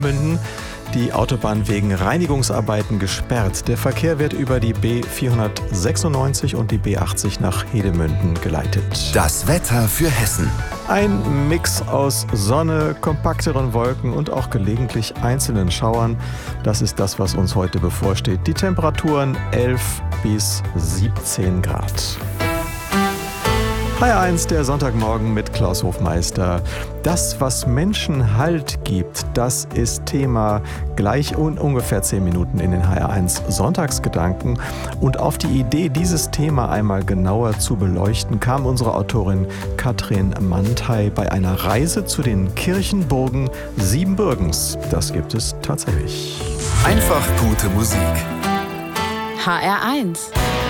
Münden. Die Autobahn wegen Reinigungsarbeiten gesperrt. Der Verkehr wird über die B496 und die B80 nach Hedemünden geleitet. Das Wetter für Hessen. Ein Mix aus Sonne, kompakteren Wolken und auch gelegentlich einzelnen Schauern. Das ist das, was uns heute bevorsteht. Die Temperaturen 11 bis 17 Grad. HR1, der Sonntagmorgen mit Klaus Hofmeister. Das, was Menschen Halt gibt, das ist Thema gleich ungefähr 10 Minuten in den HR1 Sonntagsgedanken. Und auf die Idee, dieses Thema einmal genauer zu beleuchten, kam unsere Autorin Katrin Mantei bei einer Reise zu den Kirchenburgen Siebenbürgens. Das gibt es tatsächlich. Einfach gute Musik. HR1